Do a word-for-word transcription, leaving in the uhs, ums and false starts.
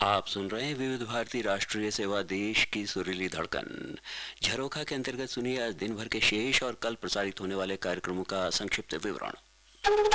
आप सुन रहे हैं विविध भारती राष्ट्रीय सेवा, देश की सुरीली धड़कन। झरोखा के अंतर्गत सुनिए आज दिन भर के शेष और कल प्रसारित होने वाले कार्यक्रमों का संक्षिप्त विवरण।